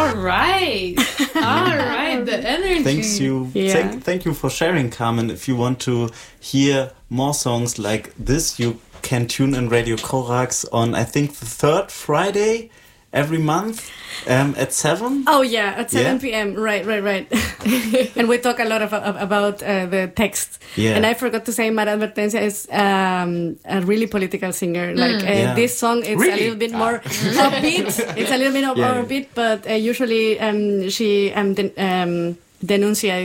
All right. The energy. Thank you for sharing, Carmen. If you want to hear more songs like this, you can tune in Radio Corax on, I think, the third Friday every month at 7. Oh yeah, at 7 p.m. Right. And we talk a lot about the text. Yeah. And I forgot to say, Mara Advertencia is a really political singer. This song, it's a little bit more upbeat. It's a little bit more upbeat, but usually she denuncia